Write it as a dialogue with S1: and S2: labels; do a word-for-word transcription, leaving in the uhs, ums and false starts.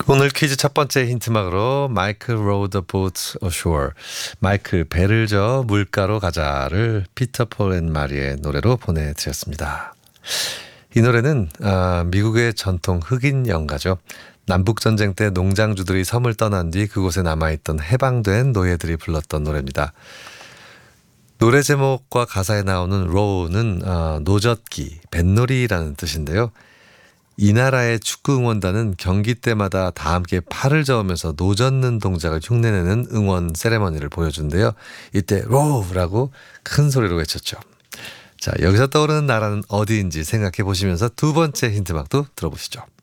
S1: 오늘 퀴즈 첫 번째 힌트막으로 마이클 row the boat ashore. 마이클 배를 저 물가로 가자를 피터 폴 앤 마리의 노래로 보내드렸습니다. 이 노래는 아, 미국의 전통 흑인 연가죠. 남북전쟁 때 농장주들이 섬을 떠난 뒤 그곳에 남아있던 해방된 노예들이 불렀던 노래입니다. 노래 제목과 가사에 나오는 row는 어, 노젓기, 뱃놀이라는 뜻인데요. 이 나라의 축구 응원단은 경기 때마다 다 함께 팔을 저으면서 노젓는 동작을 흉내내는 응원 세레머니를 보여준대요. 이때 row라고 큰 소리로 외쳤죠. 자, 여기서 떠오르는 나라는 어디인지 생각해 보시면서 두 번째 힌트막도 들어보시죠.